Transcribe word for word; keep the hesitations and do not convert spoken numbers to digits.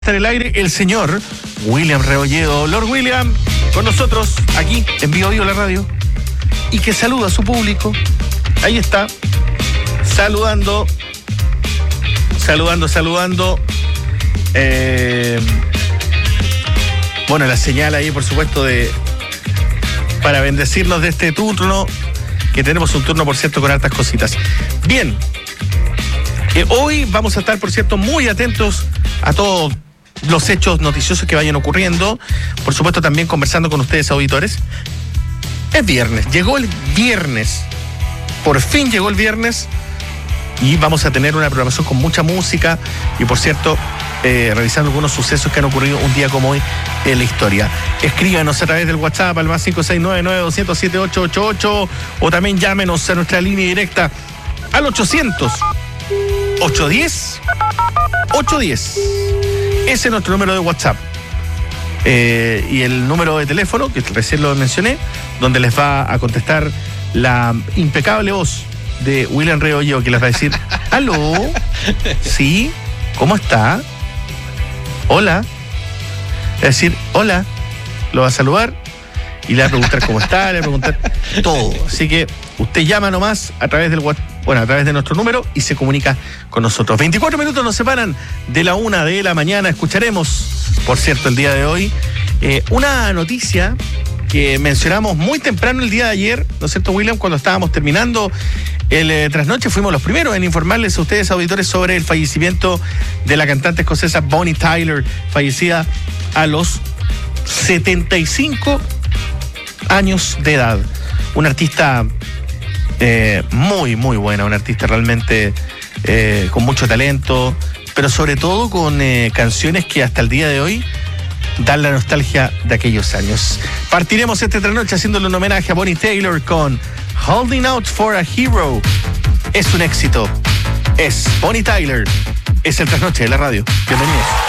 En el aire el señor William Rebolledo. Lord William, con nosotros aquí en Vivo Vivo la radio, y que saluda a su público. Ahí está, saludando, saludando, saludando. Eh, bueno, la señal ahí, por supuesto, de para bendecirnos de este turno, que tenemos un turno, por cierto, con hartas cositas. Bien, eh, hoy vamos a estar, por cierto, muy atentos a todos los hechos noticiosos que vayan ocurriendo. Por supuesto, también conversando con ustedes, auditores. Es viernes, llegó el viernes. Por fin llegó el viernes. Y vamos a tener una programación con mucha música. Y por cierto, eh, revisando algunos sucesos que han ocurrido un día como hoy en la historia. Escríbanos a través del WhatsApp al más cinco seis nueve nueve dos cero cero siete ocho ocho ocho. O también llámenos a nuestra línea directa al ochocientos ochocientos diez ochocientos diez. Ese es nuestro número de WhatsApp. Eh, y el número de teléfono, que recién lo mencioné, donde les va a contestar la impecable voz de William Rebolledo, que les va a decir: ¿aló? ¿Sí? ¿Cómo está? ¿Hola? Es decir, hola. Lo va a saludar y le va a preguntar cómo está, le va a preguntar todo. Así que usted llama nomás a través del WhatsApp, bueno, a través de nuestro número, y se comunica con nosotros. veinticuatro minutos nos separan de la una de la mañana. Escucharemos, por cierto, el día de hoy, eh, una noticia que mencionamos muy temprano el día de ayer, ¿no es cierto, William? Cuando estábamos terminando el eh, trasnoche, fuimos los primeros en informarles a ustedes, auditores, sobre el fallecimiento de la cantante escocesa Bonnie Tyler, fallecida a los setenta y cinco años de edad. Una artista eh, muy, muy buena, una artista realmente eh, con mucho talento, pero sobre todo con eh, canciones que hasta el día de hoy dan la nostalgia de aquellos años. Partiremos esta trasnoche haciéndole un homenaje a Bonnie Tyler con Holding Out for a Hero. Es un éxito. Es Bonnie Tyler. Es el trasnoche de la radio. Bienvenidos.